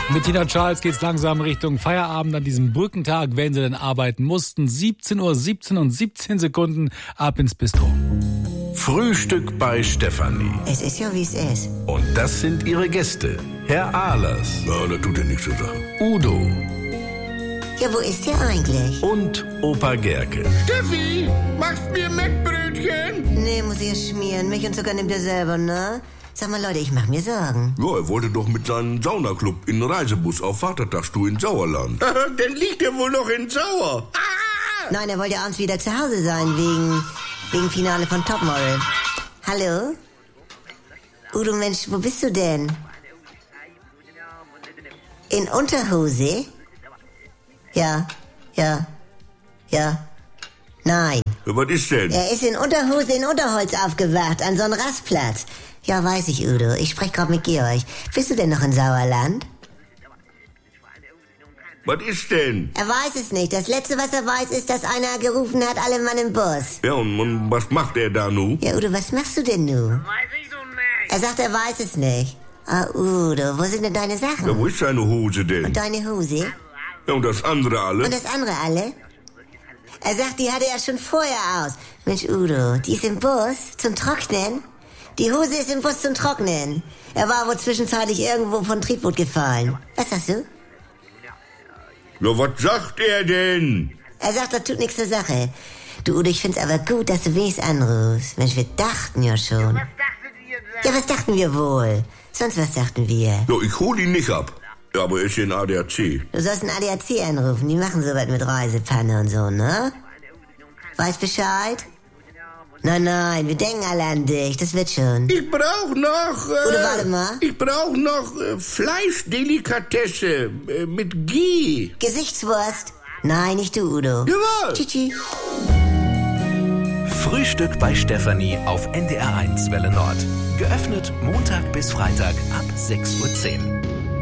Mit Tina Charles geht's langsam Richtung Feierabend an diesem Brückentag, wenn sie denn arbeiten mussten. 17:17 und 17 Sekunden ab ins Bistro. Frühstück bei Stefanie. Es ist ja, wie es ist. Und das sind ihre Gäste. Herr Ahlers. Ja, das tut ja nichts zur Sache. Udo Ja, wo ist der eigentlich? und Opa Gerke. Steffi, machst mir Mettbrötchen? Nee, muss ich ja schmieren. Milch und Zucker nimmt er selber, ne? Sag mal, Leute, ich mach mir Sorgen. Ja, er wollte doch mit seinem Saunaclub in den Reisebus auf Vatertagstour in Sauerland. Dann liegt er wohl noch in Sauer. Nein, er wollte ja abends wieder zu Hause sein, wegen Finale von Topmodel. Hallo? Udo, Mensch, wo bist du denn? In Unterhose? Ja. Nein. Ja, was ist denn? Er ist in Unterhose in Unterholz aufgewacht, an so einem Rastplatz. Ja, weiß ich, Udo. Ich sprech grad mit Georg. Bist du denn noch in Sauerland? Was ist denn? Er weiß es nicht. Das Letzte, was er weiß, ist, dass einer gerufen hat, alle Mann im Bus. Ja, und was macht er da nun? Ja, Udo, was machst du denn nun? Weiß ich so nicht. Er sagt, er weiß es nicht. Ah, Udo, wo sind denn deine Sachen? Ja, wo ist seine Hose denn? Und deine Hose? Ja, und das andere alle? Und das andere alle? Er sagt, die hatte er schon vorher aus. Mensch, Udo, die ist im Bus zum Trocknen? Die Hose ist im Bus zum Trocknen. Er war wohl zwischenzeitlich irgendwo von Triebboot gefallen. Was sagst du? Ja, was sagt er denn? Er sagt, das tut nichts zur Sache. Du, Udo, ich find's aber gut, dass du wenigstens anrufst. Mensch, wir dachten ja schon. Was dachtet ihr denn? Ja, was dachten wir wohl? Sonst was dachten wir? Ja, ich hol ihn nicht ab. Ja, aber er ist hier in ADAC. Du sollst einen ADAC anrufen, die machen sowas mit Reisepanne und so, ne? Weißt Bescheid? Nein, wir denken alle an dich, das wird schon. Ich brauch noch... Oder warte mal. Ich brauch noch Fleischdelikatesse mit Ghee. Gesichtswurst? Nein, nicht du, Udo. Jawohl. Tschüssi. Frühstück bei Stefanie auf NDR1 Welle Nord. Geöffnet Montag bis Freitag ab 6:10 Uhr.